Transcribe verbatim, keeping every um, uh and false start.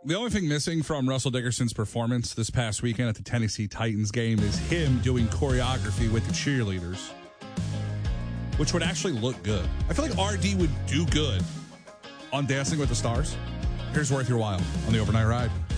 The only thing missing from Russell Dickerson's performance this past weekend at the Tennessee Titans game is him doing choreography with the cheerleaders, which would actually look good. I feel like R D would do good on Dancing with the Stars. Here's Worth Your While on the Overnight Ride.